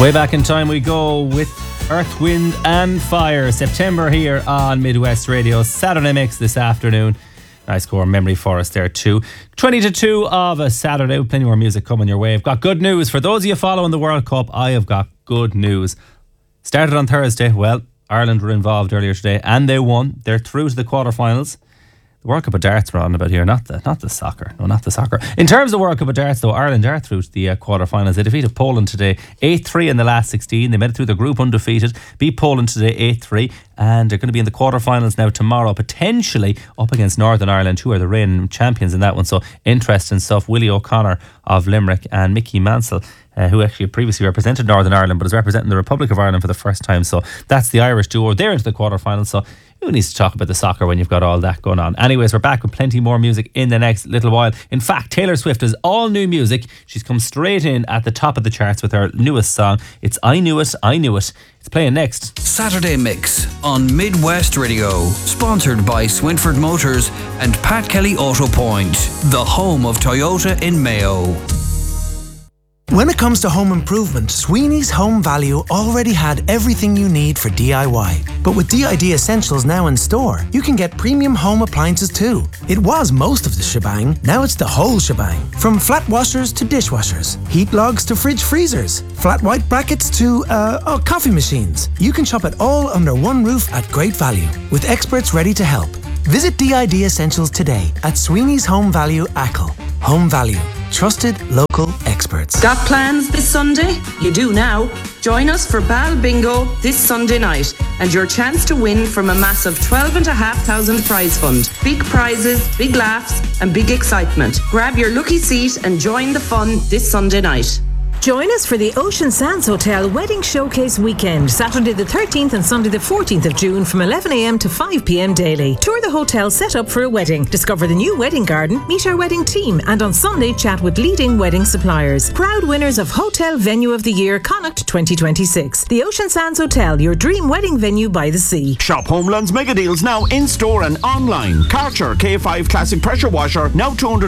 Way back in time we go with Earth, Wind and Fire. September here on Midwest Radio. Saturday mix this afternoon. Nice core memory for us there too. 20-2 of a Saturday. Plenty more music coming your way. I've got good news. For those of you following the World Cup, I have got good news. Started on Thursday. Well, Ireland were involved earlier today and they won. They're through to the quarterfinals. The World Cup of Darts we're on about here, not the soccer. No, not the soccer. In terms of the World Cup of Darts, though, Ireland are through to the quarterfinals. They defeated Poland today 8-3 in the last 16. They made it through the group undefeated, beat Poland today 8-3, and they're going to be in the quarterfinals now tomorrow, potentially up against Northern Ireland, who are the reigning champions in that one. So interesting stuff. Willie O'Connor of Limerick and Mickey Mansell, who actually previously represented Northern Ireland but is representing the Republic of Ireland for the first time. So that's the Irish duo. They're into the quarterfinals. So who needs to talk about the soccer when you've got all that going on? Anyways, we're back with plenty more music in the next little while. In fact, Taylor Swift has all new music. She's come straight in at the top of the charts with her newest song. It's I Knew It, I Knew It. It's playing next. Saturday Mix on Midwest Radio. Sponsored by Swinford Motors and Pat Kelly Auto Point, the home of Toyota in Mayo. When it comes to home improvement, Sweeney's Home Value already had everything you need for DIY. But with DID Essentials now in store, you can get premium home appliances too. It was most of the shebang, now it's the whole shebang. From flat washers to dishwashers, heat logs to fridge freezers, flat white brackets to, coffee machines. You can shop it all under one roof at great value, with experts ready to help. Visit DID Essentials today at Sweeney's Home Value Ackle. Home Value. Trusted local experts. Got plans this Sunday? You do now. Join us for Bal Bingo this Sunday night and your chance to win from a massive 12,500 prize fund. Big prizes, big laughs and big excitement. Grab your lucky seat and join the fun this Sunday night. Join us for the Ocean Sands Hotel Wedding Showcase Weekend, Saturday the 13th and Sunday the 14th of June from 11am to 5pm daily. Tour the hotel set up for a wedding, discover the new wedding garden, meet our wedding team, and on Sunday chat with leading wedding suppliers. Proud winners of Hotel Venue of the Year Connacht 2026. The Ocean Sands Hotel, your dream wedding venue by the sea. Shop Homeland's mega deals now in store and online. Karcher K5 Classic Pressure Washer now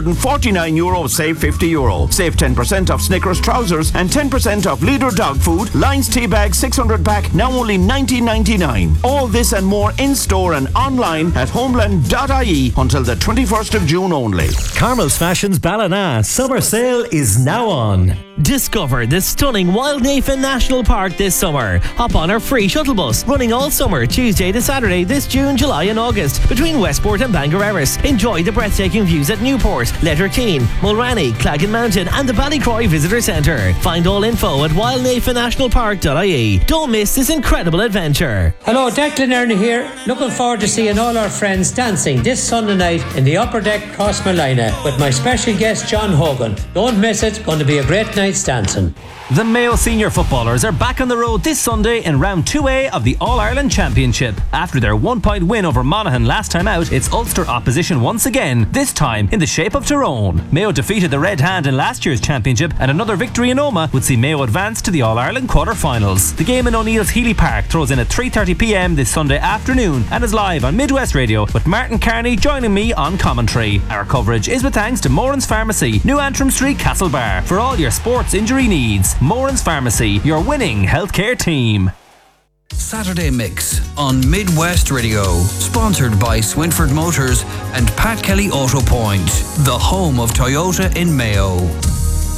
€249, save €50. Save 10% off Snickers trousers and 10% off Leader dog food. Lions tea bag 600 pack now only $19.99. All this and more in store and online at homeland.ie until the 21st of June only. Carmel's Fashions Ballina summer sale is now on. Discover the stunning Wildnafen National Park this summer. Hop on our free shuttle bus running all summer, Tuesday to Saturday this June, July and August between Westport and Bangor Erris. Enjoy the breathtaking views at Newport, Letterkeene, Mulranny, Claggan Mountain and the Ballycroy Visitor Centre. Find all info at wildnafennationalpark.ie. Don't miss this incredible adventure. Hello, Declan Ernie here. Looking forward to seeing all our friends dancing this Sunday night in the Upper Deck Cross Malina with my special guest John Hogan. Don't miss it, going to be a great night's dancing. The Mayo senior footballers are back on the road this Sunday in round 2A of the All-Ireland Championship. After their 1-point win over Monaghan last time out, it's Ulster opposition once again, this time in the shape of Tyrone. Mayo defeated the Red Hand in last year's championship, and another victory in Omagh would see Mayo advance to the All-Ireland quarter-finals. The game in O'Neill's Healy Park throws in at 3:30pm this Sunday afternoon and is live on Midwest Radio with Martin Carney joining me on commentary. Our coverage is with thanks to Moran's Pharmacy, New Antrim Street, Castlebar, for all your sports injury needs. Moran's Pharmacy, your winning healthcare team. Saturday Mix on Midwest Radio. Sponsored by Swinford Motors and Pat Kelly Auto Point, the home of Toyota in Mayo.